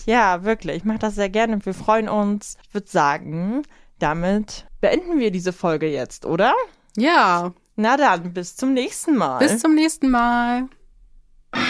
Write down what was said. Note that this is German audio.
Ja, wirklich. Ich mache das sehr gerne und wir freuen uns. Ich würde sagen, damit beenden wir diese Folge jetzt, oder? Ja. Na dann, bis zum nächsten Mal. Bis zum nächsten Mal.